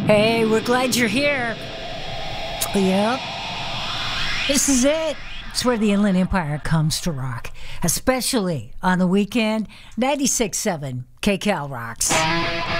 Hey, we're glad you're here. Yep. This is it. It's where the Inland Empire comes to rock, especially on the weekend. 96.7 KCAL rocks.